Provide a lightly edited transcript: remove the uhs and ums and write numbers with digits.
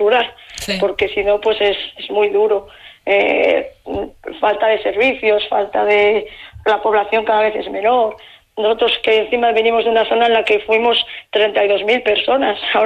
durar, Sí. porque si no, pues es muy duro. Falta de servicios, falta de... La población cada vez es menor. Nosotros que encima venimos de una zona en la que fuimos 32.000 personas, ahora